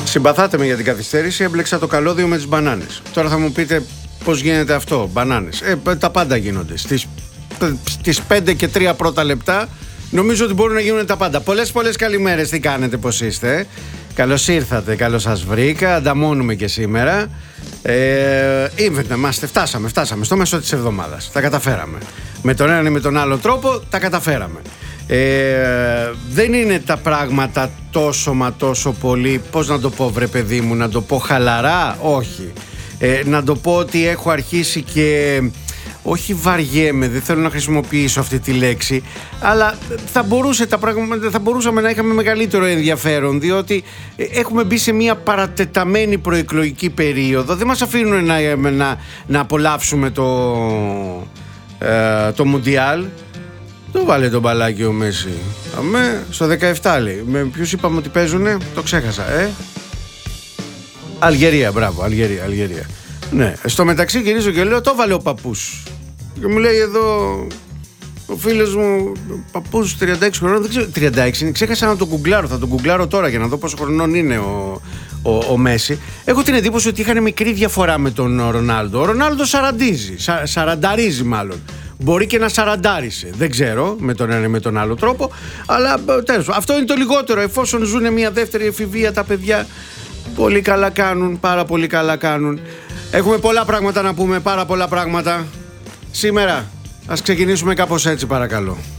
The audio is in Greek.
Συμπαθάτε με για την καθυστέρηση, έμπλεξα το καλώδιο με τις μπανάνες. Τώρα θα μου πείτε πώς γίνεται αυτό, μπανάνες. Τα πάντα γίνονται. Στις 5 και 3 πρώτα λεπτά νομίζω ότι μπορούν να γίνουν τα πάντα. Πολλές καλημέρες, τι κάνετε, πώς είστε? Καλώς ήρθατε, καλώς σας βρήκα, ανταμώνουμε και σήμερα. Φτάσαμε στο μέσο της εβδομάδας, τα καταφέραμε. Με τον έναν ή με τον άλλο τρόπο τα καταφέραμε. Δεν είναι τα πράγματα τόσο πολύ, πώς να το πω βρε παιδί μου, να το πω χαλαρά, όχι. Να το πω ότι έχω αρχίσει και όχι βαριέμαι, δεν θέλω να χρησιμοποιήσω αυτή τη λέξη, αλλά θα μπορούσαμε να είχαμε μεγαλύτερο ενδιαφέρον, διότι έχουμε μπει σε μια παρατεταμένη προεκλογική περίοδο. Δεν μας αφήνουν να απολαύσουμε το Μουντιάλ. Το βάλε το μπαλάκι ο Μέση. Στο 17 λέει. Με ποιους είπαμε ότι παίζουνε? Το ξέχασα, Αλγερία, μπράβο, Αλγερία. Ναι, στο μεταξύ γυρίζω και λέω, το βάλε ο παππούς. Και μου λέει εδώ ο φίλος μου, παππούς 36 χρονών, δεν ξέρω, 36 ξέχασα να τον γκουγκλάρω, θα τον γκουγκλάρω τώρα για να δω πόσο χρονών είναι ο Μέση. Έχω την εντύπωση ότι είχαν μικρή διαφορά με τον Ρονάλντο. Ο Ρονάλντο σαρανταρίζει μάλλον. Μπορεί και να σαραντάρισε, δεν ξέρω, με τον ένα ή με τον άλλο τρόπο, αλλά τέλος, αυτό είναι το λιγότερο. Εφόσον ζουν μια δεύτερη εφηβεία τα παιδιά, πολύ καλά κάνουν, πάρα πολύ καλά κάνουν. Έχουμε πολλά πράγματα να πούμε, πάρα πολλά πράγματα. Σήμερα ας ξεκινήσουμε κάπως έτσι, παρακαλώ.